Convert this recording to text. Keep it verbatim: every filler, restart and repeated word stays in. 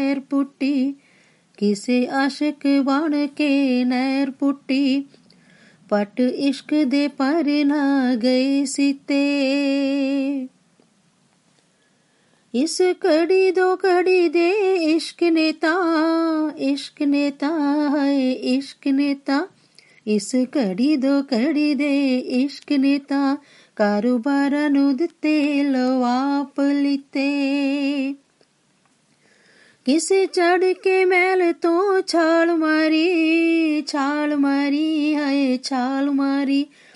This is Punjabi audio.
ਨਹਿਰ ਪੁੱਟੀ, ਕਿਸੇ ਆਸ਼ਿਕ ਬਣ ਕੇ ਨਹਿਰ ਪੁੱਟੀ, ਪਟ ਇਸ਼ਕ ਦੇ ਪਰ ਨਾ ਗਏ ਸੀਤੇ। ਇਸ ਘੜੀ ਦੋ ਘੜੀ ਦੇ ਇਸ਼ਕ ਨੇ ਤਾਂ, ਇਸ਼ਕ ਨੇ ਤਾਂ ਹੈ ਇਸ਼ਕ ਨੇ ਤਾਂ, ਇਸ ਘੜੀ ਦੋ ਘੜੀ ਦੇ ਇਸ਼ਕ ਨੇ ਤਾਂ, ਕਾਰੋਬਾਰਾਂ ਨੂੰ ਦਿੱਤੇ ਲਵਾਪ ਲਿੱਤੇ। ਕਿਸੇ ਚੜ੍ਹ ਕੇ ਮਹਿਲ ਤੋਂ ਛਾਲ ਮਾਰੀ, ਛਾਲ ਮਾਰੀ ਹਾਏ ਛਾਲ ਮਾਰੀ,